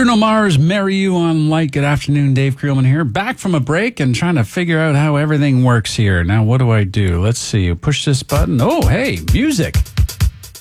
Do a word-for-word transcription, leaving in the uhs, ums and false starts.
Bruno Mars, Marry You on Light. Good afternoon, Dave Creelman here. Back from a break and trying to figure out how everything works here. Now, what do I do? Let's see. Push this button. Oh, hey, music.